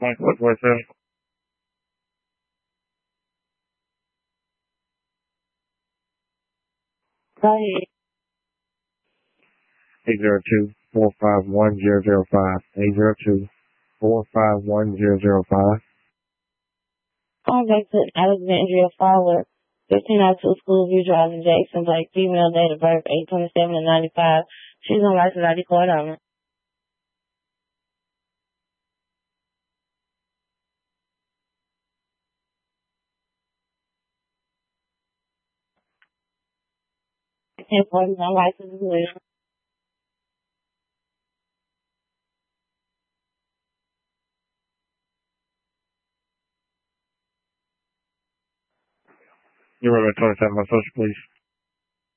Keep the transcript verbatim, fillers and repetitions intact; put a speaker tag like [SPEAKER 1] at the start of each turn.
[SPEAKER 1] Point what was it?
[SPEAKER 2] Go ahead.
[SPEAKER 1] Eight zero two four five one zero zero five. Eight zero two four five one zero zero five.
[SPEAKER 2] Calling back to Alexandria Fowler, fifteen oh two Schoolview Drive in Jackson, Blake, female, date of birth eight twenty-seven and ninety-five. She's on license I D card on. ten forty on license as well.
[SPEAKER 1] You're right, twenty-seven, my social, please.